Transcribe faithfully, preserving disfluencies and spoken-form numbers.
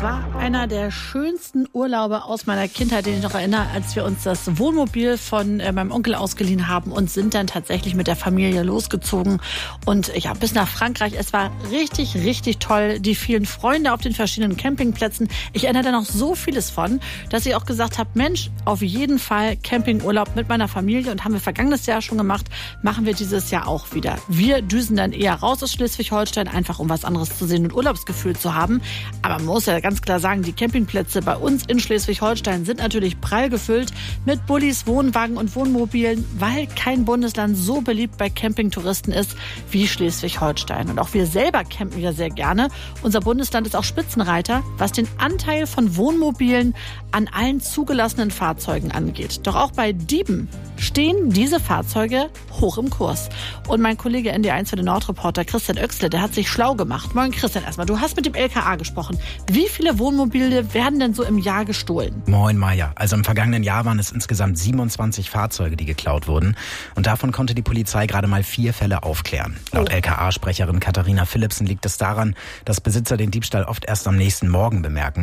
war einer der schönsten Urlaube aus meiner Kindheit, den ich noch erinnere, als wir uns das Wohnmobil von äh, meinem Onkel ausgeliehen haben und sind dann tatsächlich mit der Familie losgezogen. Und ja, bis nach Frankreich. Es war richtig, richtig toll. Die vielen Freunde auf den verschiedenen Campingplätzen. Ich erinnere da noch so vieles von, dass ich auch gesagt habe, Mensch, auf jeden Fall Campingurlaub mit meiner Familie. Und haben wir vergangenes Jahr schon gemacht, machen wir dieses Jahr auch wieder. Wir düsen dann eher raus aus Schleswig-Holstein, einfach um was anderes zu sehen und Urlaubsgefühl zu haben. Aber man muss ja ganz klar sagen, die Campingplätze bei uns in Schleswig-Holstein sind natürlich prall gefüllt mit Bullis, Wohnwagen und Wohnmobilen, weil kein Bundesland so beliebt bei Campingtouristen ist wie Schleswig-Holstein. Und auch wir selber campen ja sehr gerne. Unser Bundesland ist auch Spitzenreiter, was den Anteil von Wohnmobilen an allen zugelassenen Fahrzeugen angeht. Doch auch bei Dieben stehen diese Fahrzeuge hoch im Kurs. Und mein Kollege N D eins für den Nordreporter Christian Oechsle, der hat sich schlau gemacht. Moin Christian erstmal, du hast mit dem L K A gesprochen. Wie viele Wohnmobile werden denn so im Jahr gestohlen? Moin Maja, also im vergangenen Jahr waren es insgesamt siebenundzwanzig Fahrzeuge, die geklaut wurden. Und davon konnte die Polizei gerade mal vier Fälle aufklären. Laut Oh. L K A-Sprecherin Katharina Philipsen liegt es daran, dass Besitzer den Diebstahl oft erst am nächsten Morgen bemerken.